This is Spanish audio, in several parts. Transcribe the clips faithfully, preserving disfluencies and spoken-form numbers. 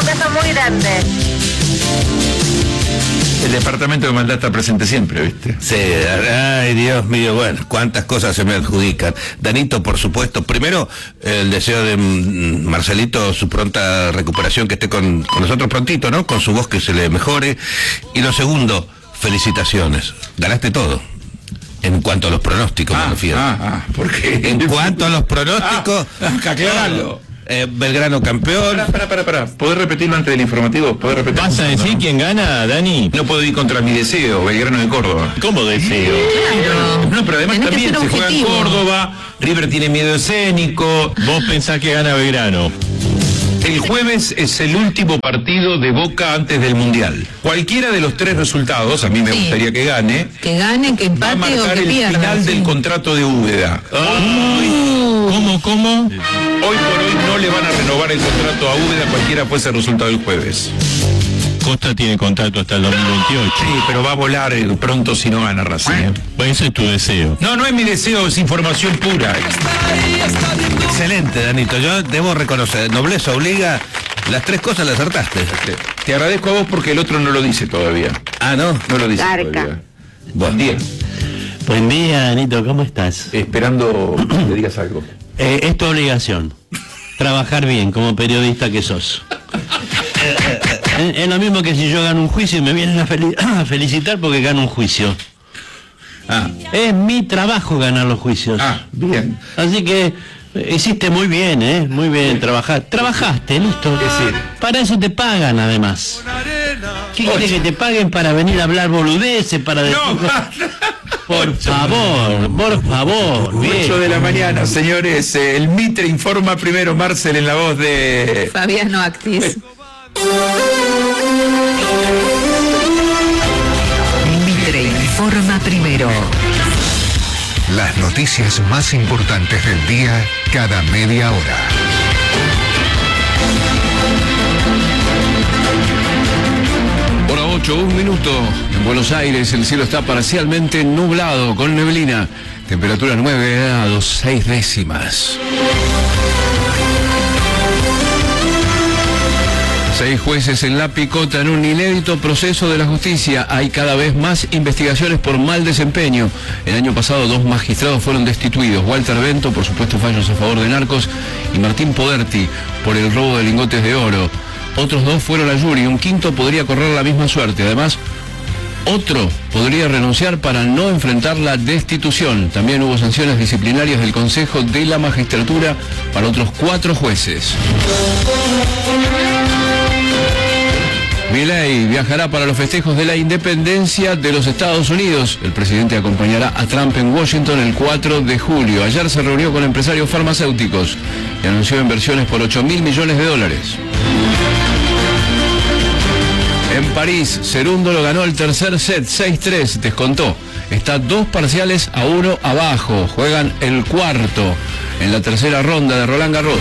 casa muy grande. El departamento de maldad está presente siempre, ¿viste? Sí, ay Dios mío, bueno, cuántas cosas se me adjudican. Danito, por supuesto, primero el deseo de mm, Marcelito, su pronta recuperación, que esté con, con nosotros prontito, ¿no? Con su voz que se le mejore. Y lo segundo, felicitaciones, ganaste todo. En cuanto a los pronósticos, ah, me refiero. Ah, ah, ¿por qué? En cuanto a los pronósticos, ah, aclararlo. Eh, Belgrano campeón. Pará, pará, pará, pará. ¿Podés repetirlo antes del informativo? ¿Podés repetirlo? ¿Vas a decir no? quién gana, Dani? No puedo ir contra mi deseo, Belgrano de Córdoba. ¿Cómo deseo? Claro. No, pero además Tenés también se juega en Córdoba, River tiene miedo escénico. Vos pensás que gana Belgrano. El jueves es el último partido de Boca antes del Mundial. Cualquiera de los tres resultados, a mí me sí. gustaría que gane. Que gane, que empate va a marcar o que el pierda, final sí. del contrato de Úbeda. Oh. ¿Cómo, cómo? Hoy por hoy no le van a renovar el contrato a Úbeda, cualquiera fuese el resultado del jueves. Costa tiene contrato hasta el dos mil veintiocho. Sí, pero va a volar pronto si no gana Racing. ¿eh? Bueno, ese es tu deseo. No, no es mi deseo, es información pura. Excelente, Danito. Yo debo reconocer, nobleza obliga, las tres cosas las acertaste. Te agradezco a vos porque el otro no lo dice todavía. Ah, ¿no? No lo dice Garca. todavía. Buen día. Buen día, Danito, ¿cómo estás? Esperando que le digas algo. Eh, es tu obligación, trabajar bien como periodista que sos. Es, es lo mismo que si yo gano un juicio y me vienen a, fel a felicitar porque gano un juicio. Ah. Es mi trabajo ganar los juicios. Ah, bien. Así que hiciste muy bien, ¿eh? Muy bien, trabajar. Trabajaste, listo. Sí. Para eso te pagan, además. ¿Qué quieres que te paguen para venir a hablar boludeces? Para decir... No. Por favor, por favor. ocho de la mañana, señores. Eh, el Mitre informa primero, Marcel, en la voz de... Fabiano Actis. Mitre informa primero. Las noticias más importantes del día cada media hora. Hora ocho, un minuto. En Buenos Aires el cielo está parcialmente nublado con neblina. Temperatura nueve grados, seis décimas. Seis jueces en La Picota en un inédito proceso de la justicia. Hay cada vez más investigaciones por mal desempeño. El año pasado dos magistrados fueron destituidos. Walter Bento, por supuesto fallos a favor de narcos, y Martín Poderti por el robo de lingotes de oro. Otros dos fueron a jury, un quinto podría correr la misma suerte. Además, otro podría renunciar para no enfrentar la destitución. También hubo sanciones disciplinarias del Consejo de la Magistratura para otros cuatro jueces. Milei viajará para los festejos de la independencia de los Estados Unidos. El presidente acompañará a Trump en Washington el cuatro de julio. Ayer se reunió con empresarios farmacéuticos y anunció inversiones por ocho mil millones de dólares. En París, Cerúndolo ganó el tercer set, seis tres, descontó. Está dos parciales a uno abajo. Juegan el cuarto en la tercera ronda de Roland Garros.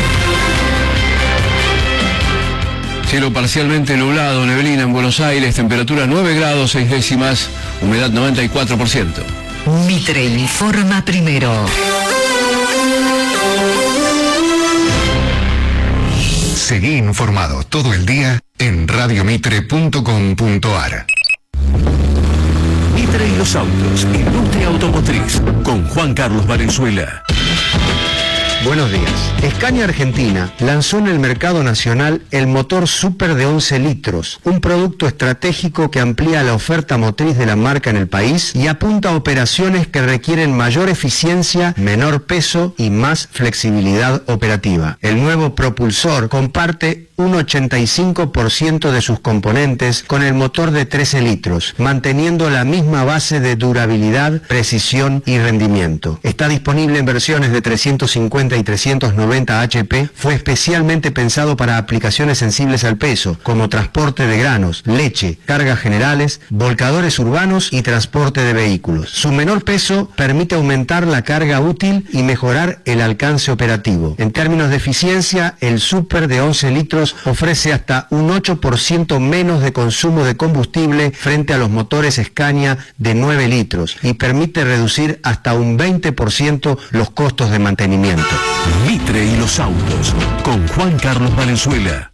Cielo parcialmente nublado, neblina en Buenos Aires, temperatura nueve grados, seis décimas, humedad noventa y cuatro por ciento. Mitre informa primero. Seguí informado todo el día en radio mitre punto com punto ar. Mitre y los autos, industria automotriz, con Juan Carlos Valenzuela. Buenos días. Scania Argentina lanzó en el mercado nacional el motor Super de once litros, un producto estratégico que amplía la oferta motriz de la marca en el país y apunta a operaciones que requieren mayor eficiencia, menor peso y más flexibilidad operativa. El nuevo propulsor comparte un ochenta y cinco por ciento de sus componentes con el motor de trece litros, manteniendo la misma base de durabilidad, precisión y rendimiento. Está disponible en versiones de trescientos cincuenta y trescientos noventa H P. Fue especialmente pensado para aplicaciones sensibles al peso, como transporte de granos, leche, cargas generales, volcadores urbanos y transporte de vehículos. Su menor peso permite aumentar la carga útil y mejorar el alcance operativo. En términos de eficiencia, el Super de once litros ofrece hasta un ocho por ciento menos de consumo de combustible frente a los motores Scania de nueve litros y permite reducir hasta un veinte por ciento los costos de mantenimiento. Mitre y los autos, con Juan Carlos Valenzuela.